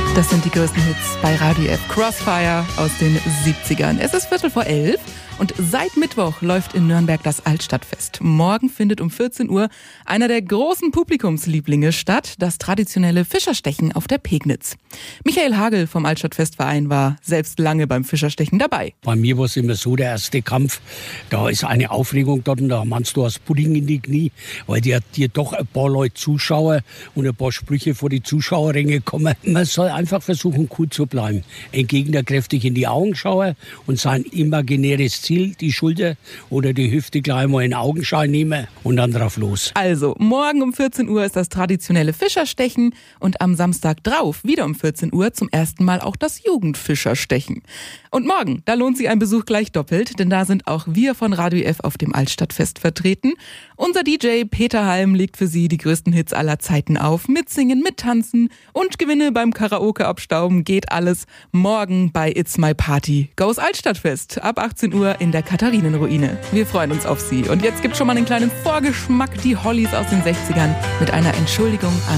Das sind die größten Hits bei Radio F. Crossfire aus den 70ern. Es ist 11:15 und seit Mittwoch läuft in Nürnberg das Altstadtfest. Morgen findet um 14 Uhr einer der großen Publikumslieblinge statt, das traditionelle Fischerstechen auf der Pegnitz. Michael Hagel vom Altstadtfestverein war selbst lange beim Fischerstechen dabei. Bei mir war es immer so, der erste Kampf, da ist eine Aufregung dort und da meinst du, hast Pudding in die Knie, weil dir doch ein paar Leute Zuschauer und ein paar Sprüche vor die Zuschauerränge kommen. Man soll einfach versuchen, cool zu bleiben. Ein Gegner kräftig in die Augen schauen und sein imaginäres Ziel, die Schulter oder die Hüfte gleich mal in Augenschein nehmen und dann drauf los. Also, morgen um 14 Uhr ist das traditionelle Fischerstechen und am Samstag drauf, wieder um 14 Uhr, zum ersten Mal auch das Jugendfischerstechen. Und morgen, da lohnt sich ein Besuch gleich doppelt, denn da sind auch wir von Radio F auf dem Altstadtfest vertreten. Unser DJ Peter Halm legt für Sie die größten Hits aller Zeiten auf. Mitsingen, mittanzen und Gewinne beim Karaoke abstauben, geht alles morgen bei It's My Party Goes Altstadtfest ab 18 Uhr in der Katharinenruine. Wir freuen uns auf Sie. Und jetzt gibt's schon mal einen kleinen Vorgeschmack, die Hollies aus den 60ern mit einer Entschuldigung an